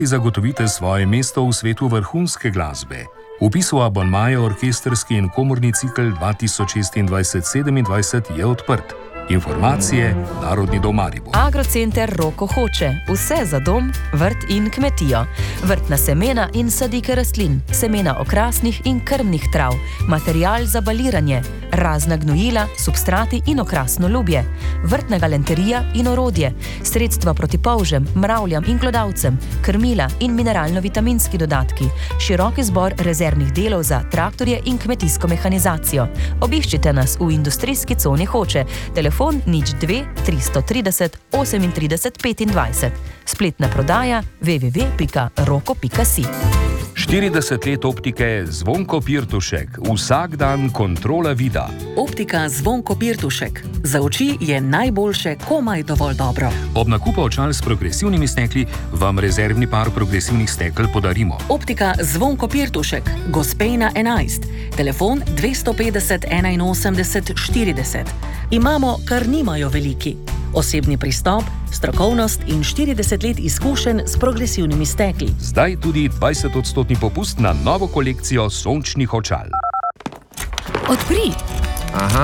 zagotovite svoje mesto v svetu vrhunske glasbe. Vpis v abonmaje orkestrski in komorni cikel 2026-27 je odprt. Informacije Narodni dom Maribor. Agrocenter Roko Hoče. Vse za dom, vrt in kmetijo. Vrtna semena in sadike rastlin, semena okrasnih in krmnih trav, material za baliranje, razna gnojila, substrati in okrasno ljubje, vrtna galanterija in orodje, sredstva proti polžem, mravljam in glodavcem, krmila in mineralno-vitaminski dodatki, širok izbor rezervnih delov za traktorje in kmetijsko mehanizacijo. Obiščite nas v industrijski coni Hoče. Telefon 02 330 38 25. Spletna prodaja www.roko.si. 40 let optike Zvonko Pirtušek. Vsak dan kontrola vida. Optika Zvonko Pirtušek. Za oči je najboljše komaj dovolj dobro. Ob nakupu očal s progresivnimi stekli vam rezervni par progresivnih stekel podarimo. Optika Zvonko Pirtušek. Gospejna 11. Telefon 250 81 40. Imamo, kar nimajo veliki. Osebni pristop, strokovnost in 40 let izkušenj s progresivnimi stekli. Zdaj tudi 20% popust na novo kolekcijo sončnih očal. Odpri. Aha.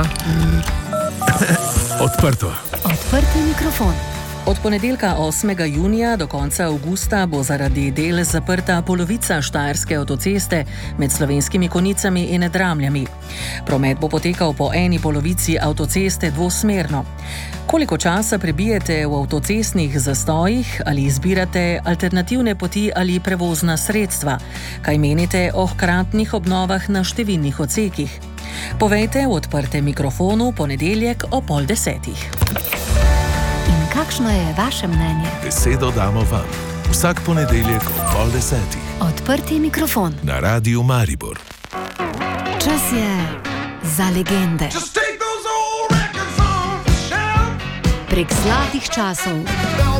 Odprto. Odprti mikrofon. Od ponedeljka 8. junija do konca avgusta bo zaradi del zaprta polovica štajerske avtoceste med Slovenskimi Konjicami in Dramljami. Promet bo potekal po eni polovici avtoceste dvosmerno. Koliko časa prebijete v avtocestnih zastojih ali izbirate alternativne poti ali prevozna sredstva? Kaj menite o hkratnih obnovah na številnih odsekih? Povejte v odprtem mikrofonu ponedeljek o 9:30. Kakšno je vaše mnenje? Besedo damo vam. Vsak ponedeljek ob 9:30. Odprti mikrofon. Na Radiu Maribor. Čas je za legende. Prek zlatih časov.